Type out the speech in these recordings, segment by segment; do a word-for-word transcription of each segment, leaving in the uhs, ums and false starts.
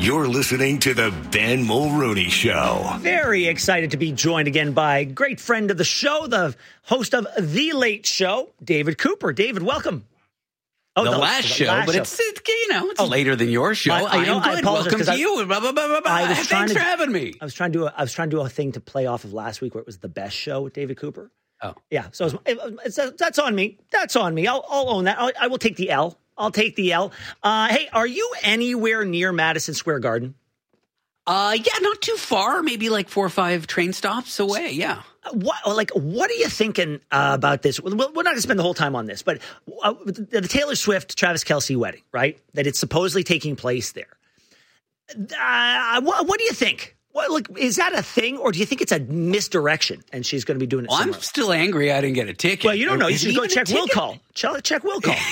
You're listening to the Ben Mulrooney Show. Very excited to be joined again by a great friend of the show, the host of The Late Show, David Cooper. David, welcome. Oh, the, the last show, last but show. it's, it, you know, it's oh, later than your show. I, I, am I good. Welcome to I, you. Blah, blah, blah, blah, blah. I was Thanks to, for having me. I was trying to do a, I was trying to do a thing to play off of last week where it was the best show with David Cooper. Oh. Yeah, so it was, it's, it's, that's on me. That's on me. I'll, I'll own that. I'll, I will take the L. I'll take the L. Uh, hey, are you anywhere near Madison Square Garden? Uh, yeah, not too far. Maybe like four or five train stops away. Yeah. What, like, what are you thinking uh, about this? We're not going to spend the whole time on this, but uh, the, the Taylor Swift, Travis Kelce wedding, right? That it's supposedly taking place there. Uh, what, what do you think? What, like, is that a thing, or do you think it's a misdirection and she's going to be doing it well, somewhere? I'm still angry I didn't get a ticket. Well, you don't know. You should go check Will Call. Check Will Call.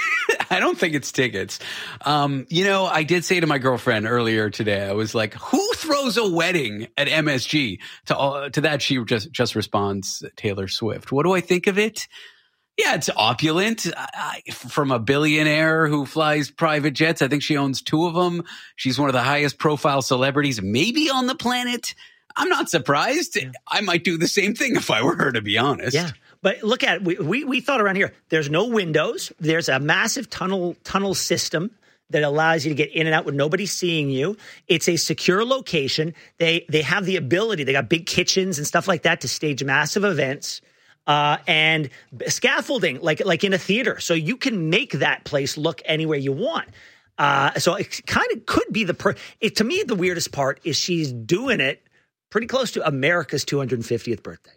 I don't think it's tickets. Um, you know, I did say to my girlfriend earlier today, I was like, who throws a wedding at M S G? To uh, to that, she just, just responds, Taylor Swift. What do I think of it? Yeah, it's opulent. I, from a billionaire who flies private jets. I think she owns two of them. She's one of the highest profile celebrities maybe on the planet. I'm not surprised. Yeah. I might do the same thing if I were her, to be honest. Yeah. But look at it. We, we we thought around here. There's no windows. There's a massive tunnel tunnel system that allows you to get in and out with nobody seeing you. It's a secure location. They they have the ability. They got big kitchens and stuff like that to stage massive events uh, and scaffolding like like in a theater. So you can make that place look anywhere you want. Uh, so it kind of could be the per. It, to me, the weirdest part is she's doing it pretty close to America's two hundred fiftieth birthday.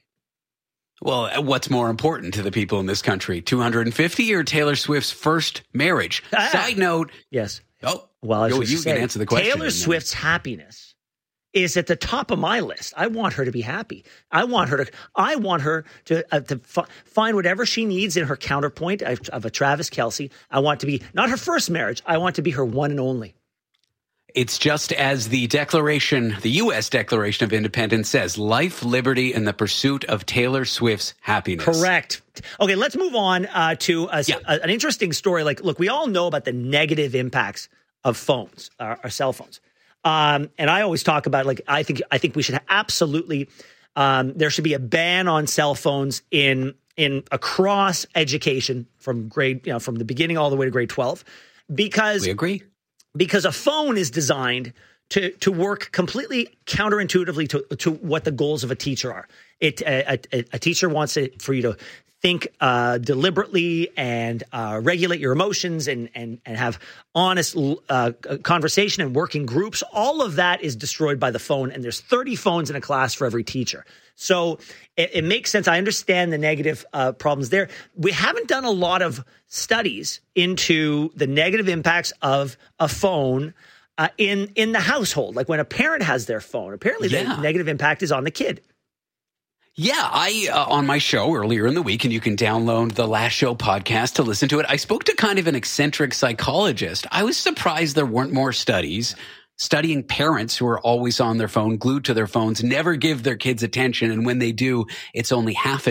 Well, what's more important to the people in this country, two hundred fifty or Taylor Swift's first marriage? Ah, Side note. Yes. Oh, well, yo, you say, can answer the question. Taylor Swift's happiness is at the top of my list. I want her to be happy. I want her to, I want her to, uh, to f- find whatever she needs in her counterpoint of, of a Travis Kelce. I want to be not her first marriage. I want to be her one and only. It's just as the Declaration, the U S Declaration of Independence says, life, liberty, and the pursuit of Taylor Swift's happiness. Correct. Okay, let's move on uh, to a, yeah. a, an interesting story. Like, look, we all know about the negative impacts of phones, our, our cell phones. Um, and I always talk about, like, I think I think we should absolutely, um, there should be a ban on cell phones in in across education from grade, you know, from the beginning all the way to grade twelve. Because we agree. Because a phone is designed to to work completely counterintuitively to, to what the goals of a teacher are. It a, a, a teacher wants it for you to think uh, deliberately and uh, regulate your emotions and and and have honest uh, conversation and working groups. All of that is destroyed by the phone, and there's thirty phones in a class for every teacher. So it, it makes sense. I understand the negative uh, problems there. We haven't done a lot of studies into the negative impacts of a phone uh, in in the household. Like when a parent has their phone, apparently yeah. the negative impact is on the kid. Yeah, I uh, on my show earlier in the week, and you can download the Last Show podcast to listen to it. I spoke to kind of an eccentric psychologist. I was surprised there weren't more studies studying parents who are always on their phone, glued to their phones, never give their kids attention. And when they do, it's only half